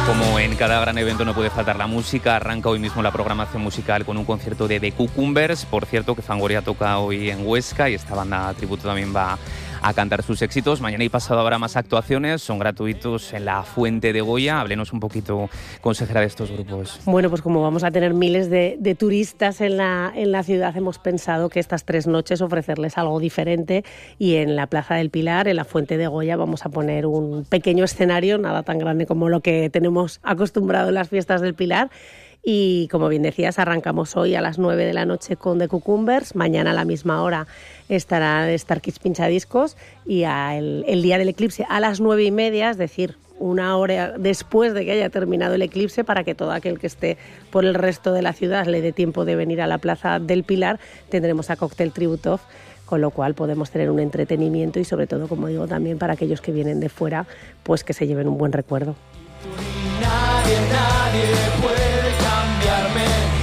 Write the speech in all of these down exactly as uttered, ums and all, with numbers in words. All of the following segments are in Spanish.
Como en cada gran evento no puede faltar la música, arranca hoy mismo la programación musical con un concierto de The Cucumbers. Por cierto, que Fangoria toca hoy en Huesca y esta banda tributo también va a cantar sus éxitos. Mañana y pasado habrá más actuaciones, son gratuitos en la Fuente de Goya. Háblenos un poquito, consejera, de estos grupos. Bueno, pues como vamos a tener miles de, de turistas en la, en la ciudad, hemos pensado que estas tres noches ofrecerles algo diferente, y en la Plaza del Pilar, en la Fuente de Goya, vamos a poner un pequeño escenario, nada tan grande como lo que tenemos acostumbrado en las fiestas del Pilar. Y como bien decías, arrancamos hoy a las nueve de la noche con The Cucumbers. Mañana a la misma hora estará Star Kids Pinchadiscos, y a el, el día del eclipse a las nueve y media, es decir, una hora después de que haya terminado el eclipse, para que todo aquel que esté por el resto de la ciudad le dé tiempo de venir a la Plaza del Pilar, tendremos a Cóctel Tributov, con lo cual podemos tener un entretenimiento y, sobre todo, como digo, también para aquellos que vienen de fuera, pues que se lleven un buen recuerdo. Nadie, nadie puede cambiarme.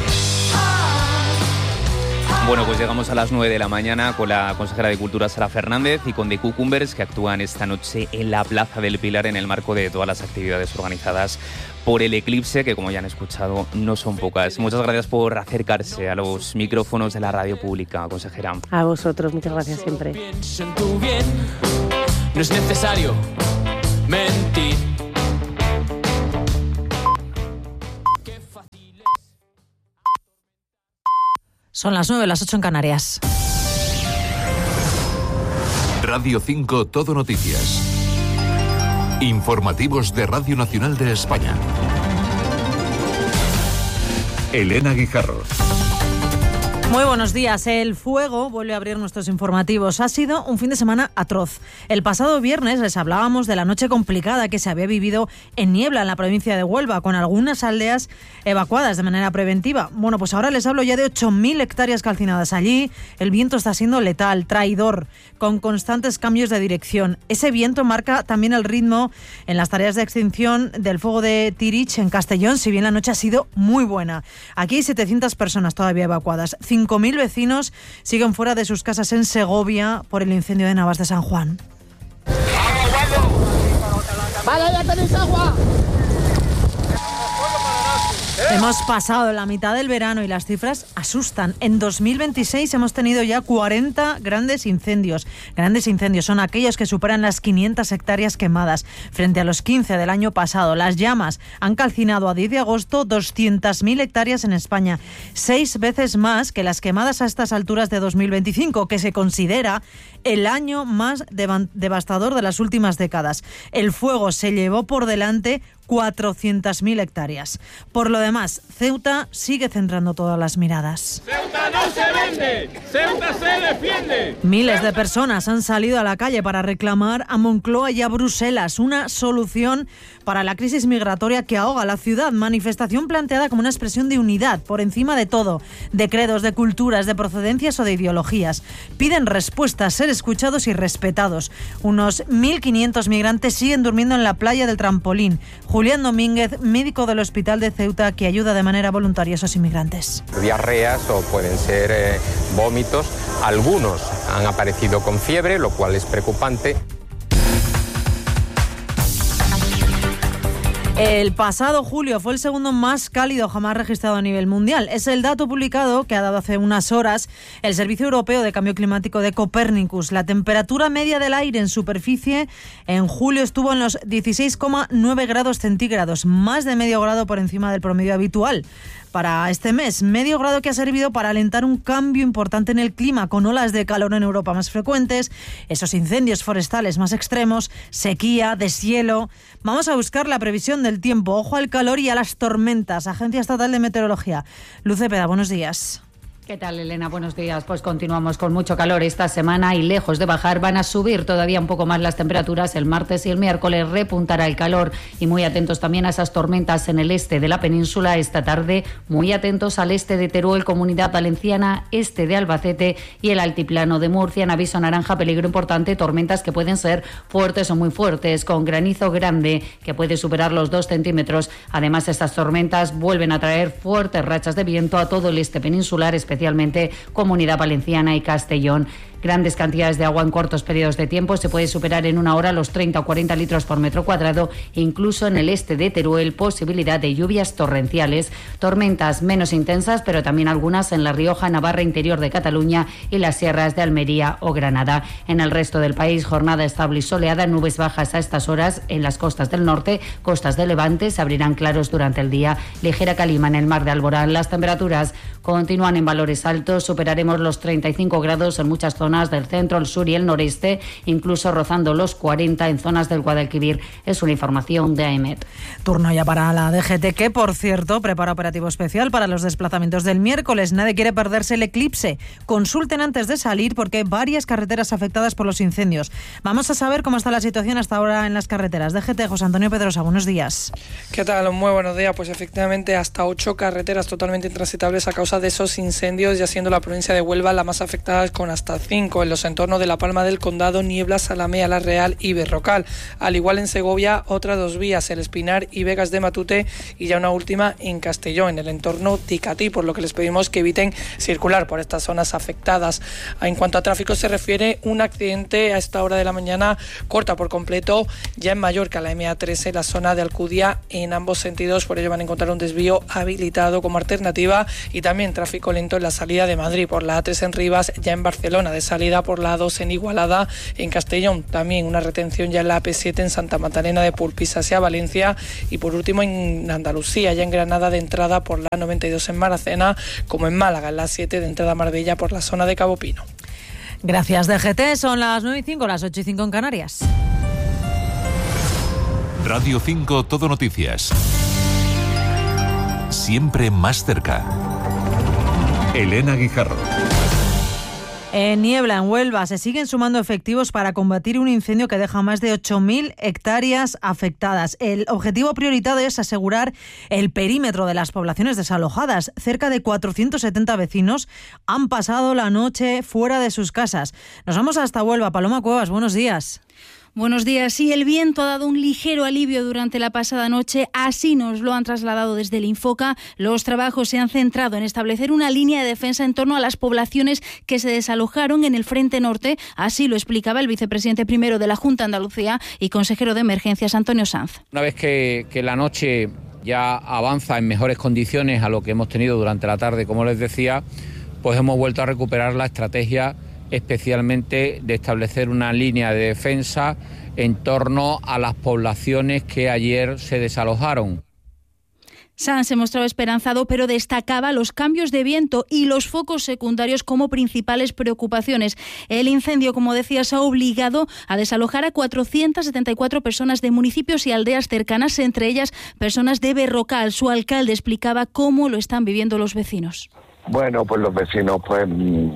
Bueno, pues llegamos a las nueve de la mañana con la consejera de Cultura, Sara Fernández, y con The Cucumbers, que actúan esta noche en la Plaza del Pilar en el marco de todas las actividades organizadas por el eclipse, que, como ya han escuchado, no son pocas. Muchas gracias por acercarse a los micrófonos de la radio pública, consejera. A vosotros, muchas gracias siempre. Pienso en tu bien, no es necesario mentir. Son las nueve, las ocho en Canarias. Radio cinco Todo Noticias. Informativos de Radio Nacional de España. Elena Guijarro. Muy buenos días. El fuego vuelve a abrir nuestros informativos. Ha sido un fin de semana atroz. El pasado viernes les hablábamos de la noche complicada que se había vivido en Niebla, en la provincia de Huelva, con algunas aldeas evacuadas de manera preventiva. Bueno, pues ahora les hablo ya de ocho mil hectáreas calcinadas allí. El viento está siendo letal, traidor, con constantes cambios de dirección. Ese viento marca también el ritmo en las tareas de extinción del fuego de Tirich, en Castellón, si bien la noche ha sido muy buena. Aquí hay setecientas personas todavía evacuadas. cinco mil vecinos siguen fuera de sus casas en Segovia por el incendio de Navas de San Juan. ¡Vale, ya tenéis agua! Hemos pasado la mitad del verano y las cifras asustan. En dos mil veintiséis hemos tenido ya cuarenta grandes incendios. Grandes incendios son aquellos que superan las quinientas hectáreas quemadas, frente a los quince del año pasado. Las llamas han calcinado a diez de agosto doscientas mil hectáreas en España, seis veces más que las quemadas a estas alturas de dos mil veinticinco, que se considera el año más dev- devastador de las últimas décadas. El fuego se llevó por delante cuatrocientas mil hectáreas. Por lo demás, Ceuta sigue centrando todas las miradas. ¡Ceuta no se vende! ¡Ceuta se defiende! Miles de personas han salido a la calle para reclamar a Moncloa y a Bruselas una solución para la crisis migratoria que ahoga la ciudad. Manifestación planteada como una expresión de unidad por encima de todo, de credos, de culturas, de procedencias o de ideologías. Piden respuestas, ser escuchados y respetados. Unos mil quinientos migrantes siguen durmiendo en la playa del Trampolín. Julián Domínguez, médico del Hospital de Ceuta, que ayuda de manera voluntaria a esos inmigrantes. Diarreas o pueden ser eh, vómitos. Algunos han aparecido con fiebre, lo cual es preocupante. El pasado julio fue el segundo más cálido jamás registrado a nivel mundial. Es el dato publicado que ha dado hace unas horas el Servicio Europeo de Cambio Climático de Copernicus. La temperatura media del aire en superficie en julio estuvo en los dieciséis coma nueve grados centígrados, más de medio grado por encima del promedio habitual para este mes. Medio grado que ha servido para alentar un cambio importante en el clima, con olas de calor en Europa más frecuentes, esos incendios forestales más extremos, sequía, deshielo. Vamos a buscar la previsión del tiempo. Ojo al calor y a las tormentas. Agencia Estatal de Meteorología. Luz Cepeda, buenos días. ¿Qué tal, Elena? Buenos días. Pues continuamos con mucho calor esta semana y lejos de bajar van a subir todavía un poco más las temperaturas. El martes y el miércoles repuntará el calor y muy atentos también a esas tormentas en el este de la península esta tarde. Muy atentos al este de Teruel, Comunidad Valenciana, este de Albacete y el altiplano de Murcia. En aviso naranja, peligro importante, tormentas que pueden ser fuertes o muy fuertes, con granizo grande que puede superar los dos centímetros. Además, estas tormentas vuelven a traer fuertes rachas de viento a todo el este peninsular, especialmente Comunidad Valenciana y Castellón. grandes cantidades de agua en cortos periodos de tiempo. Se puede superar en una hora los treinta o cuarenta litros por metro cuadrado, e incluso en el este de Teruel posibilidad de lluvias torrenciales, tormentas menos intensas, pero también algunas en La Rioja, Navarra, interior de Cataluña y las sierras de Almería o Granada. En el resto del país, jornada estable y soleada, nubes bajas a estas horas en las costas del norte, costas de Levante, se abrirán claros durante el día, ligera calima en el mar de Alborán. Las temperaturas continúan en valores altos, superaremos los treinta y cinco grados en muchas zonas del centro, el sur y el noreste, incluso rozando los cuarenta en zonas del Guadalquivir. Es una información de AEMET. Turno ya para la D G T, que por cierto prepara operativo especial para los desplazamientos del miércoles. Nadie quiere perderse el eclipse. Consulten antes de salir porque hay varias carreteras afectadas por los incendios. Vamos a saber cómo está la situación hasta ahora en las carreteras. D G T, José Antonio Pedrosa, buenos días. ¿Qué tal? Muy buenos días. Pues efectivamente hasta ocho carreteras totalmente intransitables a causa de esos incendios, ya siendo la provincia de Huelva la más afectada con hasta cinco en los entornos de La Palma del Condado, Niebla, Salamea, La Real y Berrocal. Al igual en Segovia, otras dos vías, El Espinar y Vegas de Matute, y ya una última en Castellón, en el entorno Ticatí, por lo que les pedimos que eviten circular por estas zonas afectadas. En cuanto a tráfico se refiere, un accidente a esta hora de la mañana corta por completo ya en Mallorca, la eme a trece, la zona de Alcudia en ambos sentidos, por ello van a encontrar un desvío habilitado como alternativa, y también tráfico lento en la salida de Madrid por la a tres en Rivas, ya en Barcelona de salida por la a dos en Igualada, en Castellón también una retención ya en la a pe siete en Santa Magdalena de Polpís hacia Valencia, y por último en Andalucía, ya en Granada de entrada por la noventa y dos en Maracena, como en Málaga en la siete de entrada a Marbella por la zona de Cabo Pino. Gracias, D G T. Son las nueve y cinco, las ocho y cinco en Canarias. Radio cinco Todo Noticias. Siempre más cerca. Elena Guijarro. En Niebla, en Huelva, se siguen sumando efectivos para combatir un incendio que deja más de ocho mil hectáreas afectadas. El objetivo prioritario es asegurar el perímetro de las poblaciones desalojadas. Cerca de cuatrocientos setenta vecinos han pasado la noche fuera de sus casas. Nos vamos hasta Huelva. Paloma Cuevas, buenos días. Buenos días. Sí, el viento ha dado un ligero alivio durante la pasada noche. Así nos lo han trasladado desde el Infoca. Los trabajos se han centrado en establecer una línea de defensa en torno a las poblaciones que se desalojaron en el Frente Norte. Así lo explicaba el vicepresidente primero de la Junta de Andalucía y consejero de Emergencias, Antonio Sanz. Una vez que, que la noche ya avanza en mejores condiciones a lo que hemos tenido durante la tarde, como les decía, pues hemos vuelto a recuperar la estrategia, especialmente de establecer una línea de defensa en torno a las poblaciones que ayer se desalojaron. Sanz se mostraba esperanzado, pero destacaba los cambios de viento y los focos secundarios como principales preocupaciones. El incendio, como decía, se ha obligado a desalojar a cuatrocientas setenta y cuatro personas de municipios y aldeas cercanas, entre ellas personas de Berrocal. Su alcalde explicaba cómo lo están viviendo los vecinos. Bueno, pues los vecinos, pues...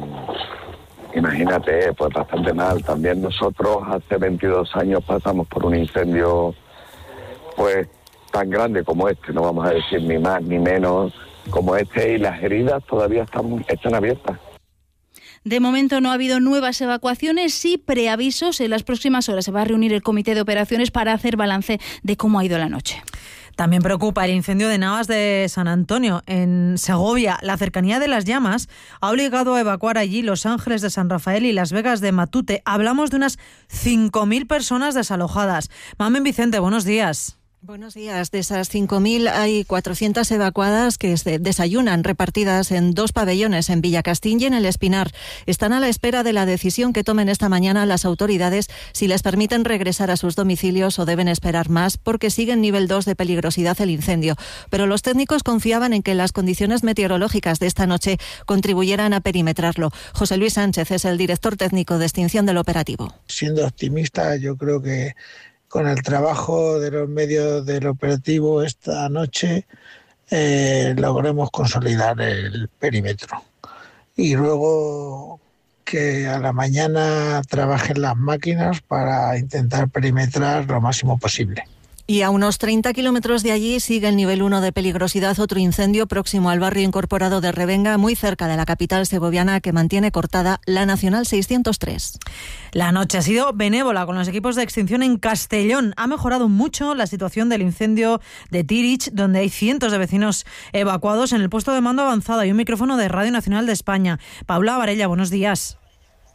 imagínate, pues bastante mal. También nosotros hace veintidós años pasamos por un incendio pues tan grande como este, no vamos a decir ni más ni menos como este, y las heridas todavía están, están abiertas. De momento no ha habido nuevas evacuaciones, sí preavisos. En las próximas horas se va a reunir el comité de operaciones para hacer balance de cómo ha ido la noche. También preocupa el incendio de Navas de San Antonio, en Segovia. La cercanía de las llamas ha obligado a evacuar allí Los Ángeles de San Rafael y Las Vegas de Matute. Hablamos de unas cinco mil personas desalojadas. Mamen Vicente, buenos días. Buenos días. De esas cinco mil hay cuatrocientas evacuadas que se desayunan repartidas en dos pabellones en Villacastín y en El Espinar. Están a la espera de la decisión que tomen esta mañana las autoridades si les permiten regresar a sus domicilios o deben esperar más porque sigue en nivel dos de peligrosidad el incendio. Pero los técnicos confiaban en que las condiciones meteorológicas de esta noche contribuyeran a perimetrarlo. José Luis Sánchez es el director técnico de extinción del operativo. Siendo optimista, yo creo que con el trabajo de los medios del operativo esta noche eh, logremos consolidar el perímetro. Y luego que a la mañana trabajen las máquinas para intentar perimetrar lo máximo posible. Y a unos treinta kilómetros de allí sigue el nivel uno de peligrosidad, otro incendio próximo al barrio incorporado de Revenga, muy cerca de la capital segoviana, que mantiene cortada la Nacional seiscientos tres. La noche ha sido benévola con los equipos de extinción en Castellón. Ha mejorado mucho la situación del incendio de Tirich, donde hay cientos de vecinos evacuados. En el puesto de mando avanzado y un micrófono de Radio Nacional de España. Paula Varella, buenos días.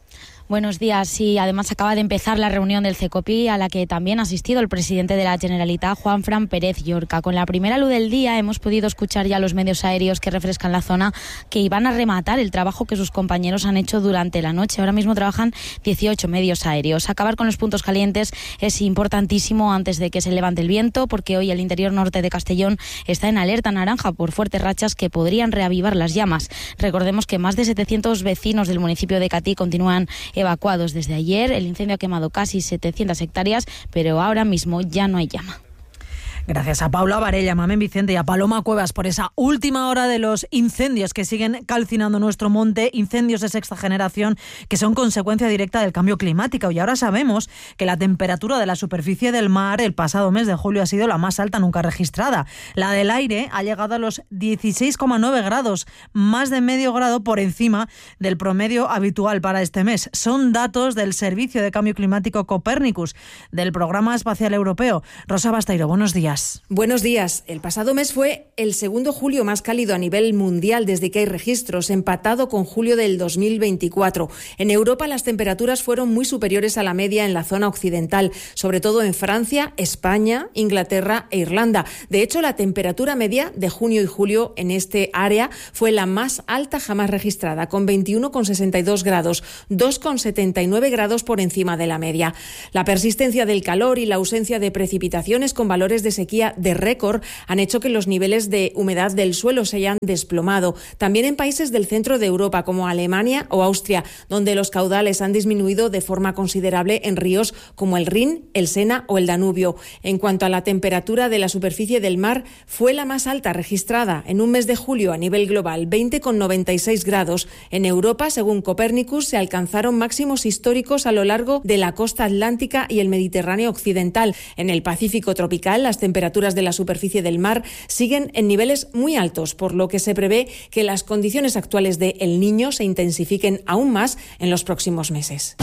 Buenos días. Sí, además acaba de empezar la reunión del CECOPI a la que también ha asistido el presidente de la Generalitat, Juanfran Pérez Llorca. Con la primera luz del día hemos podido escuchar ya los medios aéreos que refrescan la zona que iban a rematar el trabajo que sus compañeros han hecho durante la noche. Ahora mismo trabajan dieciocho medios aéreos. Acabar con los puntos calientes es importantísimo antes de que se levante el viento, porque hoy el interior norte de Castellón está en alerta naranja por fuertes rachas que podrían reavivar las llamas. Recordemos que más de setecientos vecinos del municipio de Catí continúan evacuados desde ayer. El incendio ha quemado casi setecientas hectáreas, pero ahora mismo ya no hay llama. Gracias a Paula Varella, Mamen Vicente y a Paloma Cuevas por esa última hora de los incendios que siguen calcinando nuestro monte, incendios de sexta generación que son consecuencia directa del cambio climático. Y ahora sabemos que la temperatura de la superficie del mar el pasado mes de julio ha sido la más alta nunca registrada. La del aire ha llegado a los dieciséis coma nueve grados, más de medio grado por encima del promedio habitual para este mes. Son datos del Servicio de Cambio Climático Copernicus, del Programa Espacial Europeo. Rosa Basteiro, buenos días. Buenos días. El pasado mes fue el segundo julio más cálido a nivel mundial desde que hay registros, empatado con julio del dos mil veinticuatro. En Europa las temperaturas fueron muy superiores a la media en la zona occidental, sobre todo en Francia, España, Inglaterra e Irlanda. De hecho, la temperatura media de junio y julio en este área fue la más alta jamás registrada, con veintiuno coma sesenta y dos grados, dos coma setenta y nueve grados por encima de la media. La persistencia del calor y la ausencia de precipitaciones con valores de sequía de récord han hecho que los niveles de humedad del suelo se hayan desplomado. También en países del centro de Europa, como Alemania o Austria, donde los caudales han disminuido de forma considerable en ríos como el Rin, el Sena o el Danubio. En cuanto a la temperatura de la superficie del mar, fue la más alta registrada en un mes de julio a nivel global, veinte coma noventa y seis grados. En Europa, según Copernicus, se alcanzaron máximos históricos a lo largo de la costa atlántica y el Mediterráneo occidental. En el Pacífico tropical, las temperaturas de la superficie del mar siguen en niveles muy altos, por lo que se prevé que las condiciones actuales de El Niño se intensifiquen aún más en los próximos meses.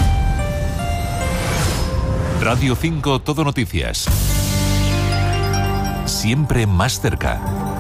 Radio cinco Todo Noticias. Siempre más cerca.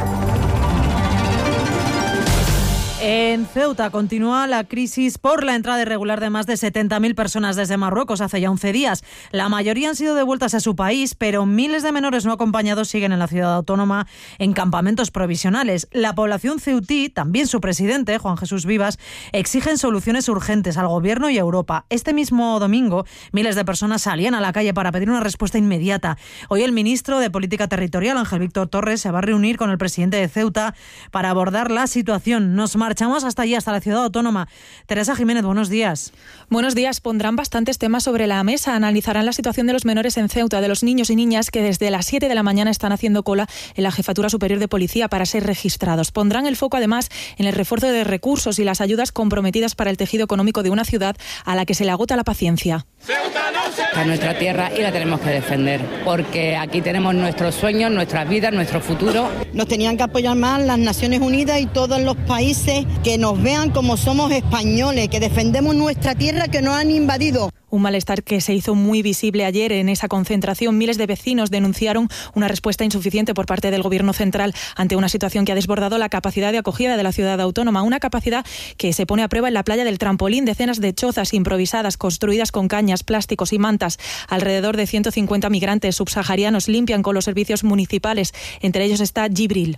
En Ceuta continúa la crisis por la entrada irregular de más de setenta mil personas desde Marruecos hace ya once días. La mayoría han sido devueltas a su país, pero miles de menores no acompañados siguen en la ciudad autónoma en campamentos provisionales. La población ceutí, también su presidente, Juan Jesús Vivas, exigen soluciones urgentes al gobierno y a Europa. Este mismo domingo, miles de personas salían a la calle para pedir una respuesta inmediata. Hoy el ministro de Política Territorial, Ángel Víctor Torres, se va a reunir con el presidente de Ceuta para abordar la situación. Nos marchamos hasta allí, hasta la ciudad autónoma. Teresa Jiménez, buenos días. Buenos días. Pondrán bastantes temas sobre la mesa. Analizarán la situación de los menores en Ceuta, de los niños y niñas que desde las siete de la mañana están haciendo cola en la Jefatura Superior de Policía para ser registrados. Pondrán el foco, además, en el refuerzo de recursos y las ayudas comprometidas para el tejido económico de una ciudad a la que se le agota la paciencia. A nuestra tierra y la tenemos que defender, porque aquí tenemos nuestros sueños, nuestras vidas, nuestro futuro. Nos tenían que apoyar más las Naciones Unidas y todos los países que nos vean como somos españoles, que defendemos nuestra tierra que nos han invadido. Un malestar que se hizo muy visible ayer en esa concentración. Miles de vecinos denunciaron una respuesta insuficiente por parte del Gobierno central ante una situación que ha desbordado la capacidad de acogida de la ciudad autónoma. Una capacidad que se pone a prueba en la playa del Trampolín. Decenas de chozas improvisadas construidas con cañas, plásticos y mantas. Alrededor de ciento cincuenta migrantes subsaharianos limpian con los servicios municipales. Entre ellos está Gibril.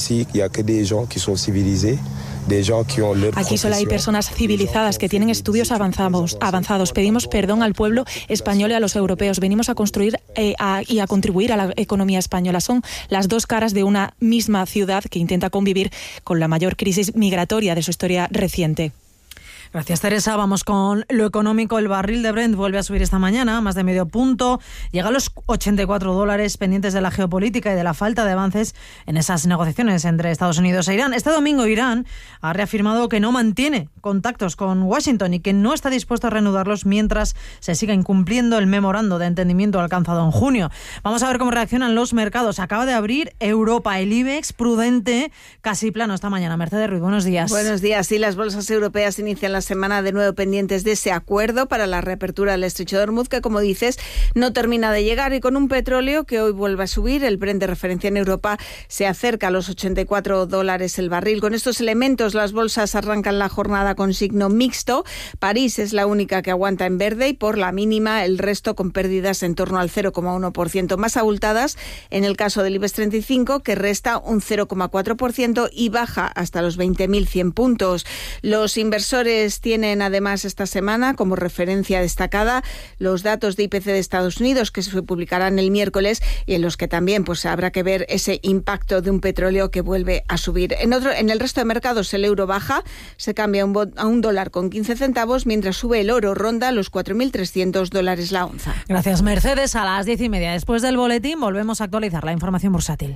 Aquí solo hay personas civilizadas que tienen estudios avanzados. avanzados. Pedimos perdón al pueblo español y a los europeos. Venimos a construir eh, a, y a contribuir a la economía española. Son las dos caras de una misma ciudad que intenta convivir con la mayor crisis migratoria de su historia reciente. Gracias, Teresa. Vamos con lo económico. El barril de Brent vuelve a subir esta mañana, más de medio punto. Llega a los ochenta y cuatro dólares, pendientes de la geopolítica y de la falta de avances en esas negociaciones entre Estados Unidos e Irán. Este domingo Irán ha reafirmado que no mantiene contactos con Washington y que no está dispuesto a reanudarlos mientras se siga incumpliendo el memorando de entendimiento alcanzado en junio. Vamos a ver cómo reaccionan los mercados. Acaba de abrir Europa, el IBEX prudente, casi plano esta mañana. Mercedes Ruiz, buenos días. Buenos días. Sí, las bolsas europeas inician la la semana de nuevo pendientes de ese acuerdo para la reapertura del estrecho de Hormuz, que como dices no termina de llegar, y con un petróleo que hoy vuelve a subir. El Brent de referencia en Europa se acerca a los ochenta y cuatro dólares el barril. Con estos elementos las bolsas arrancan la jornada con signo mixto. París es la única que aguanta en verde y por la mínima el resto con pérdidas en torno al cero coma uno por ciento, más abultadas en el caso del IBEX treinta y cinco, que resta un cero coma cuatro por ciento y baja hasta los veinte mil cien puntos. Los inversores tienen además esta semana como referencia destacada los datos de I P C de Estados Unidos, que se publicarán el miércoles, y en los que también pues habrá que ver ese impacto de un petróleo que vuelve a subir. En otro, en el resto de mercados el euro baja, se cambia un bo- a un dólar con quince centavos, mientras sube el oro, ronda los cuatro mil trescientos dólares la onza. Gracias, Mercedes. A las diez y media, después del boletín, volvemos a actualizar la información bursátil.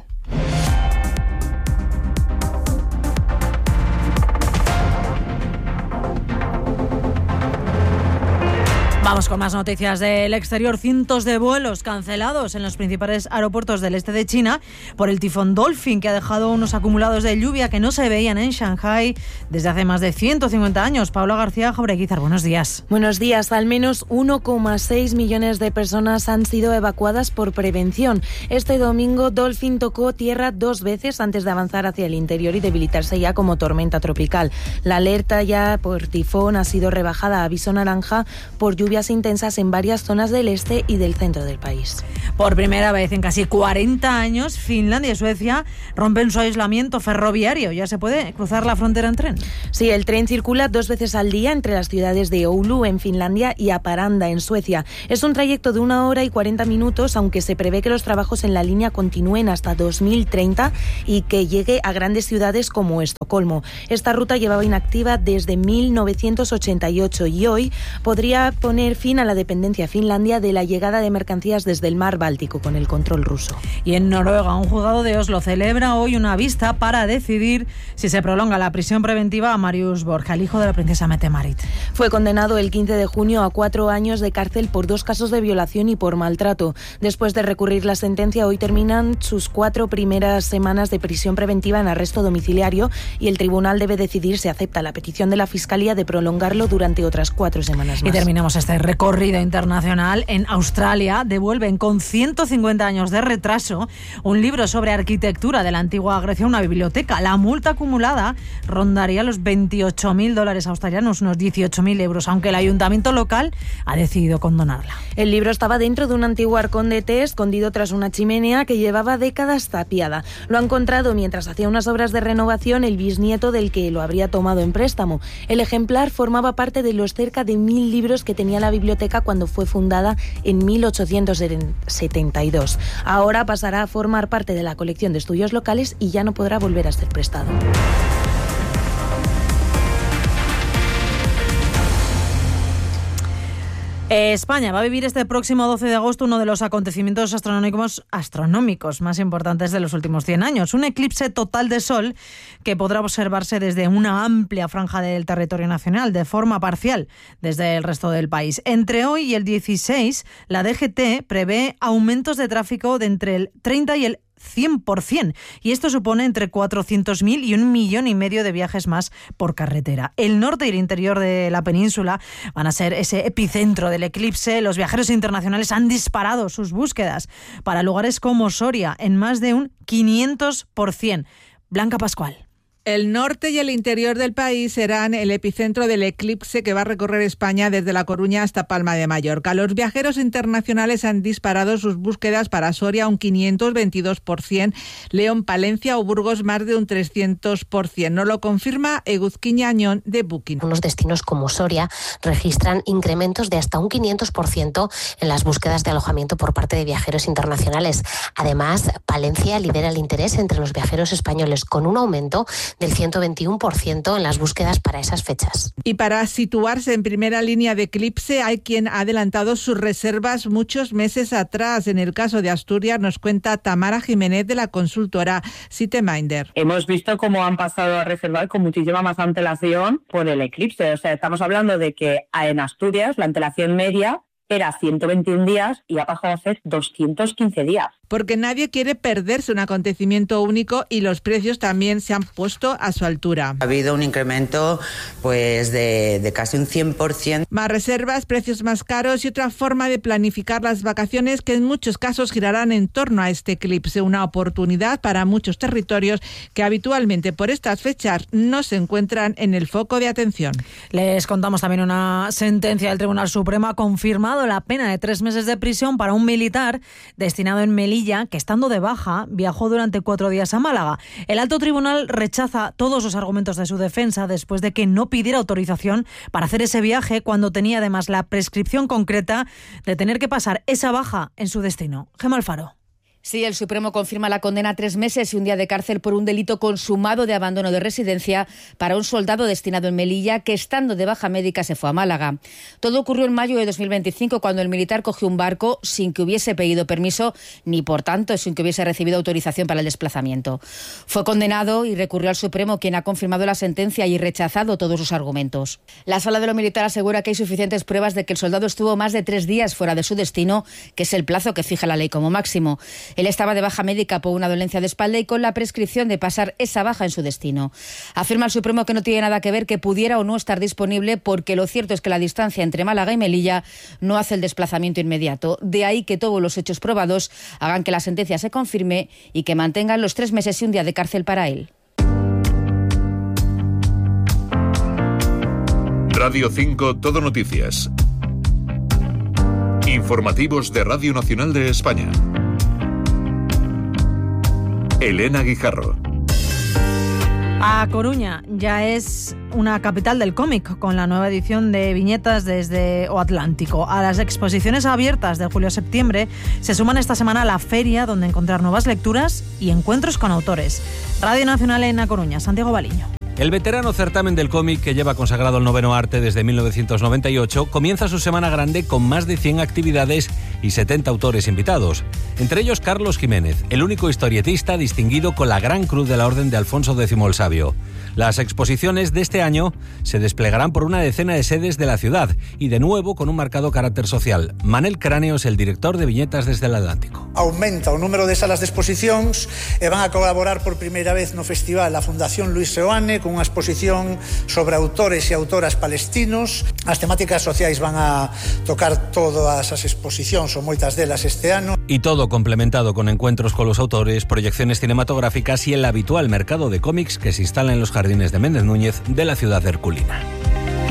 Vamos con más noticias del exterior. Cientos de vuelos cancelados en los principales aeropuertos del este de China por el tifón Dolphin, que ha dejado unos acumulados de lluvia que no se veían en Shanghái desde hace más de ciento cincuenta años. Paula García Jaureguizar, buenos días. Buenos días. Al menos uno coma seis millones de personas han sido evacuadas por prevención. Este domingo Dolphin tocó tierra dos veces antes de avanzar hacia el interior y debilitarse ya como tormenta tropical. La alerta ya por tifón ha sido rebajada a aviso naranja por lluvia intensas en varias zonas del este y del centro del país. Por primera vez en casi cuarenta años, Finlandia y Suecia rompen su aislamiento ferroviario. Ya se puede cruzar la frontera en tren. Sí, el tren circula dos veces al día entre las ciudades de Oulu, en Finlandia, y Haparanda, en Suecia. Es un trayecto de una hora y cuarenta minutos, aunque se prevé que los trabajos en la línea continúen hasta dos mil treinta y que llegue a grandes ciudades como Estocolmo. Esta ruta llevaba inactiva desde mil novecientos ochenta y ocho y hoy podría poner fin a la dependencia finlandia de la llegada de mercancías desde el mar Báltico con el control ruso. Y en Noruega, un juzgado de Oslo celebra hoy una vista para decidir si se prolonga la prisión preventiva a Marius Borg, el hijo de la princesa Mette-Marit. Fue condenado el quince de junio a cuatro años de cárcel por dos casos de violación y por maltrato. Después de recurrir la sentencia, hoy terminan sus cuatro primeras semanas de prisión preventiva en arresto domiciliario y el tribunal debe decidir si acepta la petición de la Fiscalía de prolongarlo durante otras cuatro semanas más. Y terminamos este recorrido internacional. En Australia devuelven con ciento cincuenta años de retraso un libro sobre arquitectura de la antigua Grecia a una biblioteca. La multa acumulada rondaría los veintiocho mil dólares australianos, unos dieciocho mil euros, aunque el ayuntamiento local ha decidido condonarla. El libro estaba dentro de un antiguo arcón de té escondido tras una chimenea que llevaba décadas tapiada. Lo ha encontrado mientras hacía unas obras de renovación el bisnieto del que lo habría tomado en préstamo. El ejemplar formaba parte de los cerca de mil libros que tenía la biblioteca cuando fue fundada en mil ochocientos setenta y dos. Ahora pasará a formar parte de la colección de estudios locales y ya no podrá volver a ser prestado. España va a vivir este próximo doce de agosto uno de los acontecimientos astronómicos, astronómicos más importantes de los últimos cien años. Un eclipse total de Sol que podrá observarse desde una amplia franja del territorio nacional, de forma parcial desde el resto del país. Entre hoy y el dieciséis, la D G T prevé aumentos de tráfico de entre el treinta y el cien por ciento, y esto supone entre cuatrocientos mil y un millón y medio de viajes más por carretera. El norte y el interior de la península van a ser ese epicentro del eclipse. Los viajeros internacionales han disparado sus búsquedas para lugares como Soria en más de un quinientos por ciento. Blanca Pascual. El norte y el interior del país serán el epicentro del eclipse que va a recorrer España desde La Coruña hasta Palma de Mallorca. Los viajeros internacionales han disparado sus búsquedas para Soria un quinientos veintidós por ciento, León, Palencia o Burgos más de un trescientos por ciento. Nos lo confirma Eguzquiña Añón de Booking. Unos destinos como Soria registran incrementos de hasta un quinientos por ciento en las búsquedas de alojamiento por parte de viajeros internacionales. Además, Palencia lidera el interés entre los viajeros españoles con un aumento del ciento veintiuno por ciento en las búsquedas para esas fechas. Y para situarse en primera línea de eclipse hay quien ha adelantado sus reservas muchos meses atrás. En el caso de Asturias nos cuenta Tamara Jiménez de la consultora Siteminder. Hemos visto cómo han pasado a reservar con muchísima más antelación por el eclipse. O sea, estamos hablando de que en Asturias la antelación media era ciento veintiún días y ha pasado a ser doscientos quince días. porque nadie quiere perderse un acontecimiento único y los precios también se han puesto a su altura. Ha habido un incremento pues de, de casi un cien por ciento. Más reservas, precios más caros y otra forma de planificar las vacaciones que en muchos casos girarán en torno a este eclipse, una oportunidad para muchos territorios que habitualmente por estas fechas no se encuentran en el foco de atención. Les contamos también una sentencia del Tribunal Supremo ha confirmado la pena de tres meses de prisión para un militar destinado en Melilla que, estando de baja, viajó durante cuatro días a Málaga. El alto tribunal rechaza todos los argumentos de su defensa después de que no pidiera autorización para hacer ese viaje cuando tenía además la prescripción concreta de tener que pasar esa baja en su destino. Gemma Alfaro. Sí, el Supremo confirma la condena a tres meses y un día de cárcel por un delito consumado de abandono de residencia para un soldado destinado en Melilla que, estando de baja médica, se fue a Málaga. Todo ocurrió en mayo de dos mil veinticinco, cuando el militar cogió un barco sin que hubiese pedido permiso ni, por tanto, sin que hubiese recibido autorización para el desplazamiento. Fue condenado y recurrió al Supremo, quien ha confirmado la sentencia y rechazado todos sus argumentos. La Sala de lo Militar asegura que hay suficientes pruebas de que el soldado estuvo más de tres días fuera de su destino, que es el plazo que fija la ley como máximo. Él estaba de baja médica por una dolencia de espalda y con la prescripción de pasar esa baja en su destino. Afirma el Supremo que no tiene nada que ver que pudiera o no estar disponible, porque lo cierto es que la distancia entre Málaga y Melilla no hace el desplazamiento inmediato. De ahí que todos los hechos probados hagan que la sentencia se confirme y que mantengan los tres meses y un día de cárcel para él. Radio cinco Todo Noticias. Informativos de Radio Nacional de España. Elena Guijarro. A Coruña ya es una capital del cómic, con la nueva edición de Viñetas desde o Atlántico. A las exposiciones abiertas de julio a septiembre se suman esta semana la feria, donde encontrar nuevas lecturas y encuentros con autores. Radio Nacional en A Coruña, Santiago Baliño. El veterano certamen del cómic, que lleva consagrado el noveno arte desde mil novecientos noventa y ocho, comienza su semana grande con más de cien actividades y setenta autores invitados. Entre ellos Carlos Jiménez, el único historietista distinguido con la Gran Cruz de la Orden de Alfonso décimo el Sabio. Las exposiciones de este año se desplegarán por una decena de sedes de la ciudad y de nuevo con un marcado carácter social. Manel Cráneo es el director de Viñetas desde el Atlántico. Aumenta o número de salas de exposicións e van a colaborar por primeira vez no festival a Fundación Luis Seoane con unha exposición sobre autores e autoras palestinos. As temáticas sociais van a tocar todas as exposicións ou moitas delas este ano. Y todo complementado con encuentros con los autores, proyecciones cinematográficas y el habitual mercado de cómics que se instala en los jardines de Méndez Núñez de la ciudad herculina.